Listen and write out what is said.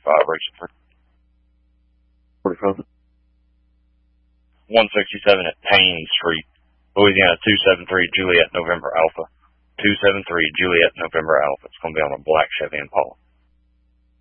racing for 167 at Payne Street, Louisiana 273 Juliet November Alpha. 273 Juliet November Alpha. It's going to be on a black Chevy Impala.